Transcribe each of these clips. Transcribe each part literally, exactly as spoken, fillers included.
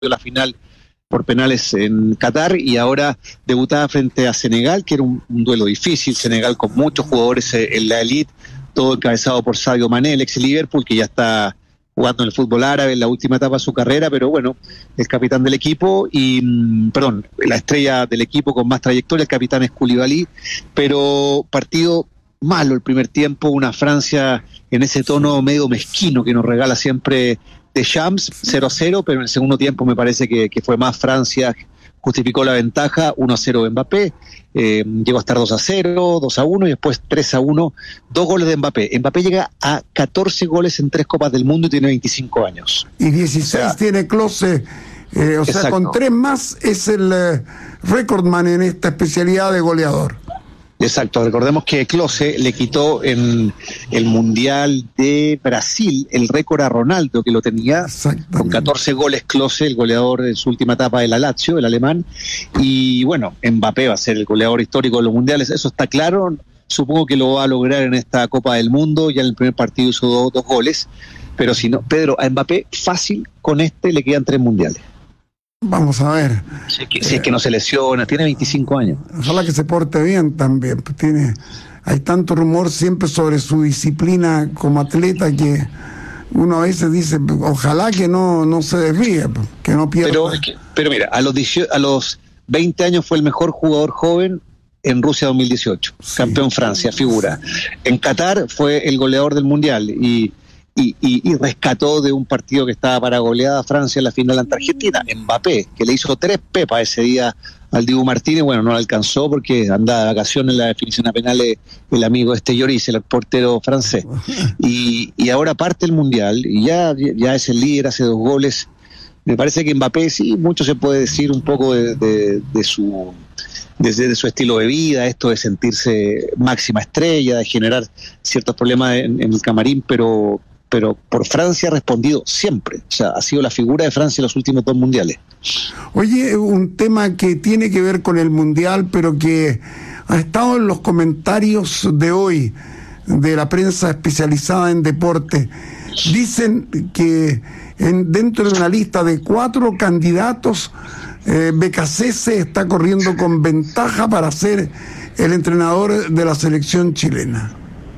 la final por penales en Qatar y ahora debutaba frente a Senegal, que era un, un duelo difícil. Senegal con muchos jugadores en la elite, todo encabezado por Sadio Mané, el ex Liverpool, que ya está jugando en el fútbol árabe en la última etapa de su carrera, pero bueno, el capitán del equipo y, perdón, la estrella del equipo con más trayectoria, el capitán es Koulibaly, pero partido malo el primer tiempo, una Francia en ese tono medio mezquino que nos regala siempre Deschamps, cero a cero, pero en el segundo tiempo me parece que, que fue más Francia, justificó la ventaja, uno a cero de Mbappé, eh, llegó a estar dos a cero, dos a uno y después tres a uno, dos goles de Mbappé. Mbappé llega a catorce goles en tres Copas del Mundo y tiene veinticinco años. Y dieciséis o sea, tiene Klose, eh, o exacto. sea, con tres más es el eh, recordman en esta especialidad de goleador. Exacto, recordemos que Klose le quitó en el Mundial de Brasil el récord a Ronaldo, que lo tenía con catorce goles Klose, el goleador en su última etapa de la Lazio, el alemán, y bueno, Mbappé va a ser el goleador histórico de los mundiales, eso está claro, supongo que lo va a lograr en esta Copa del Mundo, ya en el primer partido hizo dos, dos goles, pero si no, Pedro, a Mbappé fácil con este le quedan tres mundiales. Vamos a ver. Si es, que, si es que no se lesiona, tiene veinticinco años. Ojalá que se porte bien también. Tiene, hay tanto rumor siempre sobre su disciplina como atleta que uno a veces dice, ojalá que no, no se desvíe, que no pierda. Pero, pero mira, a los, a los veinte años fue el mejor jugador joven en Rusia dos mil dieciocho. Sí. Campeón Francia, figura. En Qatar fue el goleador del Mundial y... Y, y, y rescató de un partido que estaba para goleada a Francia en la final ante Argentina, Mbappé, que le hizo tres pepas ese día al Dibu Martínez. Bueno, no le alcanzó porque andaba de vacaciones en la definición a penales el amigo este Lloris, el portero francés. Y, y ahora parte el Mundial y ya, ya es el líder, hace dos goles. Me parece que Mbappé, sí, mucho se puede decir un poco de, de, de su... desde de su estilo de vida, esto de sentirse máxima estrella, de generar ciertos problemas en, en el camarín, pero... pero por Francia ha respondido siempre, o sea, ha sido la figura de Francia en los últimos dos mundiales. Oye, un tema que tiene que ver con el mundial, pero que ha estado en los comentarios de hoy de la prensa especializada en deporte. Dicen que en, dentro de una lista de cuatro candidatos, eh, Becasese está corriendo con ventaja para ser el entrenador de la selección chilena.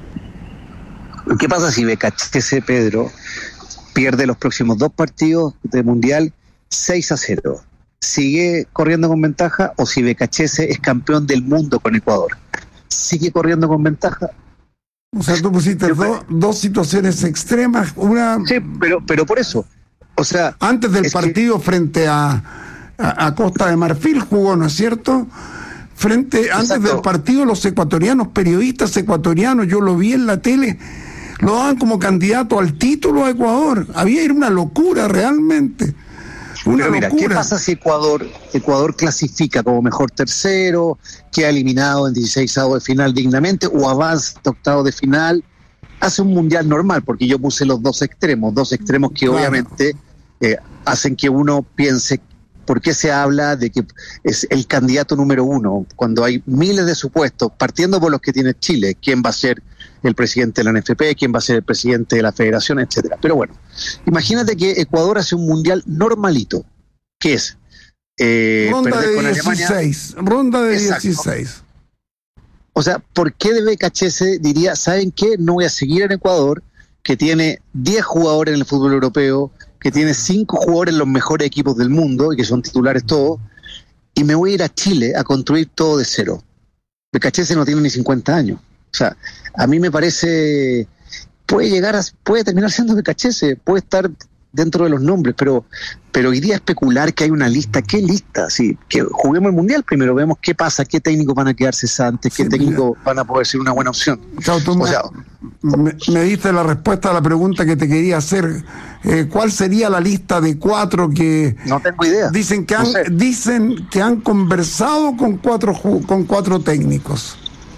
¿Qué pasa si Becasese, Pedro, pierde los próximos dos partidos de Mundial seis a cero? ¿Sigue corriendo con ventaja o si Becasese es campeón del mundo con Ecuador? ¿Sigue corriendo con ventaja? O sea, tú pusiste do, dos situaciones extremas, una... Sí, pero, pero por eso, o sea... Antes del partido que... frente a, a, a Costa de Marfil jugó, ¿no es cierto? Frente, antes Exacto. del partido los ecuatorianos, periodistas ecuatorianos, yo lo vi en la tele... lo daban como candidato al título a Ecuador. Había era una locura realmente. Una Pero mira, locura. ¿qué pasa si Ecuador Ecuador clasifica como mejor tercero, queda eliminado en dieciseisavos de final dignamente o avanza a octavos de final? Hace un mundial normal, porque yo puse los dos extremos, dos extremos que claro. obviamente eh, hacen que uno piense por qué se habla de que es el candidato número uno, cuando hay miles de supuestos, partiendo por los que tiene Chile, quién va a ser el presidente de la N F P, quién va a ser el presidente de la federación, etcétera. Pero bueno, imagínate que Ecuador hace un mundial normalito, que es eh, ronda de con dieciséis, Alemania. Ronda de Exacto. dieciséis. O sea, ¿por qué de Becasese diría, ¿saben qué? No voy a seguir en Ecuador, que tiene diez jugadores en el fútbol europeo, que tiene cinco jugadores en los mejores equipos del mundo y que son titulares todos, y me voy a ir a Chile a construir todo de cero? Becasese no tiene ni cincuenta años. O sea, a mí me parece, puede llegar a, puede terminar siendo Becasese, puede estar dentro de los nombres, pero pero iría a especular que hay una lista. ¿Qué lista? Sí, que juguemos el Mundial primero, vemos qué pasa, qué técnicos van a quedar cesantes, qué sí, técnicos van a poder ser una buena opción. Chao, tú o sea, me, me diste la respuesta a la pregunta que te quería hacer. Eh, ¿Cuál sería la lista de cuatro que... No tengo idea. Dicen que han, no sé. dicen que han conversado con cuatro, con cuatro técnicos.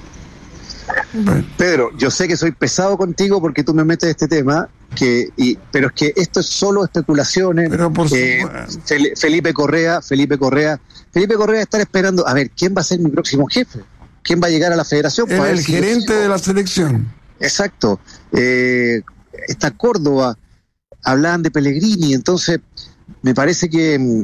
Pedro, yo sé que soy pesado contigo porque tú me metes en este tema, que, y, pero es que esto es solo especulaciones. Pero por eh, Felipe Correa, Felipe Correa, Felipe Correa estar esperando, a ver, ¿quién va a ser mi próximo jefe? ¿Quién va a llegar a la federación? El, el si gerente de la selección. Exacto. Eh, está Córdoba, hablaban de Pellegrini, entonces me parece que